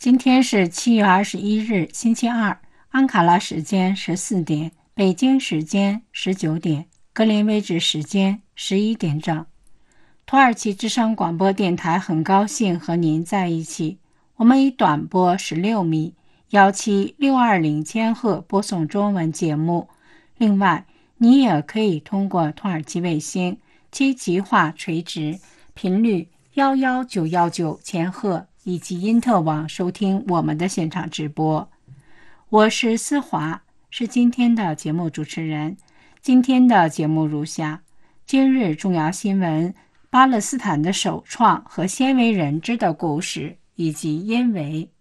今天是7月21日，星期二，安卡拉时间14点，北京时间19点，格林威治时间11点整。土耳其之声广播电台很高兴和您在一起。我们以短波16米17620千赫播送中文节目。另外，你也可以通过土耳其卫星7极化垂直频率11919千赫以及因特网收听我们的现场直播。我是思华，是今天的节目主持人。今天的节目如下：今日重要新闻，巴勒斯坦的首创和鲜为人知的故事，以及因为